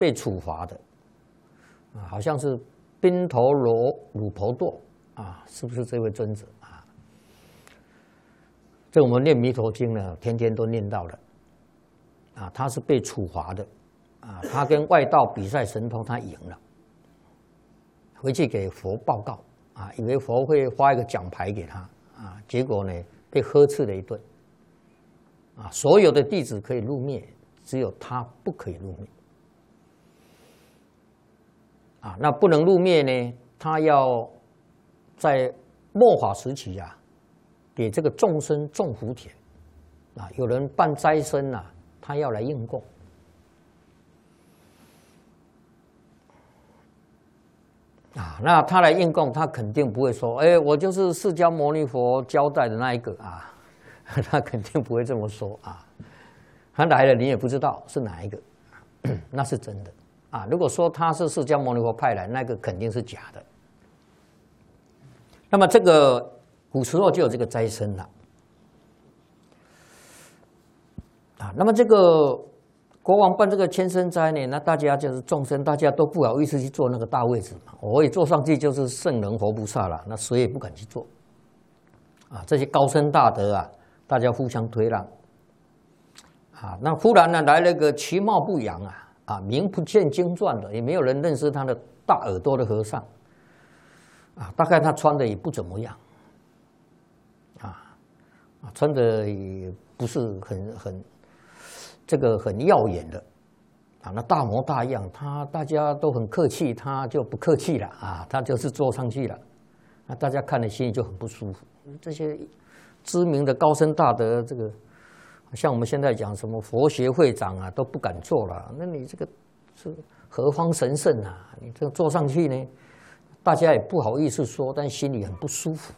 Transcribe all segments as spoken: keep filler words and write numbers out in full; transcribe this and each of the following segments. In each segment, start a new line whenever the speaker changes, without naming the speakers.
被处罚的啊，好像是宾头罗鲁婆堕啊，是不是这位尊者啊？这我们念弥陀经呢，天天都念到了啊，他是被处罚的啊，他跟外道比赛神通，他赢了，回去给佛报告啊，以为佛会发一个奖牌给他啊，结果呢被呵斥了一顿啊，所有的弟子可以入灭，只有他不可以入灭。啊，那不能入灭呢？他要在末法时期啊，给这个众生种福田啊。有人办斋生啊，他要来应供啊。那他来应供，他肯定不会说：“哎，我就是释迦牟尼佛交代的那一个啊。”他肯定不会这么说啊。他来了，你也不知道是哪一个，那是真的。啊，如果说他是释迦牟尼佛派来，那个肯定是假的。那么这个古时候就有这个斋生了，啊，那么这个国王办这个千僧斋呢，那大家就是众生，大家都不好意思去坐那个大位置嘛，我一坐上去就是圣人活菩萨了，那谁也不敢去坐。啊，这些高僧大德啊，大家互相推让。啊，那忽然呢来了个其貌不扬啊。啊，名不见经传的，也没有人认识他的大耳朵的和尚，啊，大概他穿的也不怎么样，啊，啊，穿的也不是很很这个很耀眼的，啊，那大模大样，他大家都很客气，他就不客气了啊，他就是坐上去了，那大家看了心里就很不舒服。这些知名的高僧大德，这个。像我们现在讲什么佛学会长啊，都不敢做了。那你这个是何方神圣啊？你这个坐上去呢，大家也不好意思说，但心里很不舒服。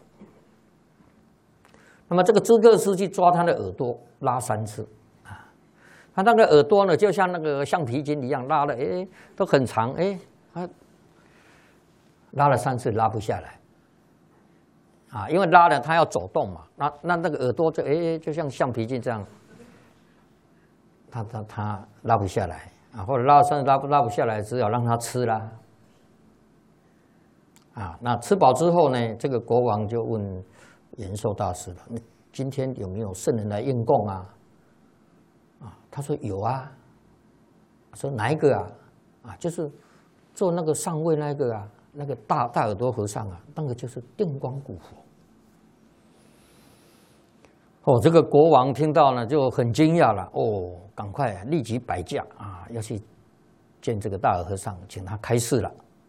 那么这个知客师去抓他的耳朵，拉三次啊。他那个耳朵呢，就像那个橡皮筋一样，拉了，哎，都很长，哎，他拉了三次，拉不下来。啊，因为拉了他要走动嘛，那那那个耳朵就哎，就像橡皮筋这样。他他他拉不下来啊，或者拉上拉不拉不下来，只好让他吃啦。啊，那吃饱之后呢，这个国王就问延寿大师了：“你今天有没有圣人来应供啊？”啊，他说有啊。说哪一个啊？啊，就是做那个上位那个啊，那个大大耳朵和尚啊，那个就是定光古佛。哦，这个国王听到呢就很惊讶了，哦，赶快立即摆驾啊，要去见这个大耳和尚，请他开示了。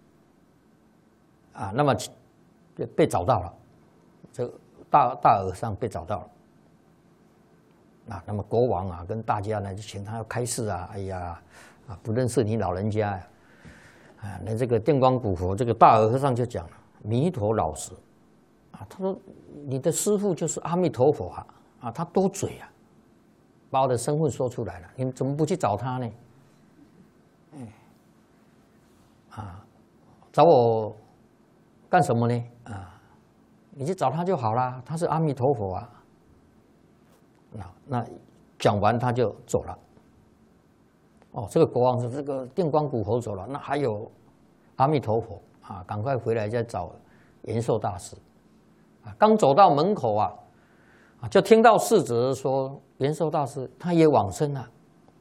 啊，那么被找到了，这个大大耳和尚被找到了。啊，那么国王啊跟大家呢就请他要开示啊，哎呀，啊不认识你老人家呀，啊，那这个定光古佛这个大耳和尚就讲了，弥陀老实，啊，他说你的师父就是阿弥陀佛啊。啊，他多嘴啊，把我的身份说出来了，你怎么不去找他呢？哎，啊，找我干什么呢？啊，你去找他就好啦，他是阿弥陀佛啊。那那讲完他就走了。哦，这个国王说这个定光古佛走了，那还有阿弥陀佛啊，赶快回来再找延寿大师。啊，刚走到门口啊。就听到侍者说延寿大师他也往生了，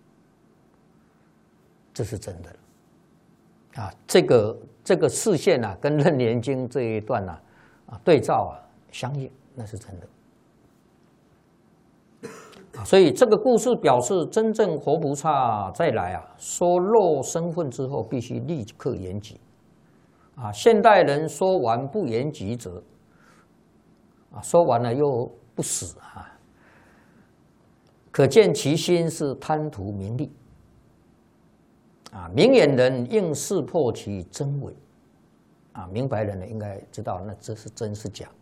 这是真的了啊！这个这个视线啊，跟《楞严经》这一段啊啊对照啊相应，那是真的啊！所以这个故事表示，真正活菩萨再来啊，说漏身份之后，必须立刻圆寂啊！现代人说完不圆寂者啊，说完了又不死啊，可见其心是贪图名利啊。明眼人应识破其真伪啊，明白人呢应该知道那这是真是假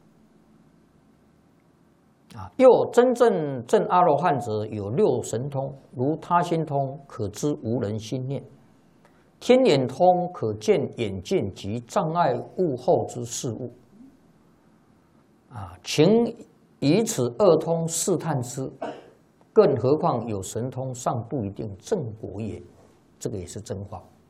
啊。又真正证阿罗汉者有六神通，如他心通，可知无人心念；天眼通，可见眼见及障碍物后之事物啊，请以此二通试探之，更何况有神通，尚不一定正果也。这个也是真话。